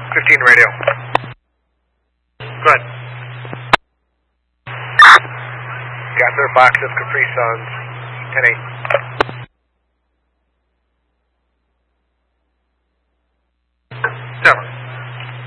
15 radio. Good. Gatherer Fox of Capri Suns, 10-8.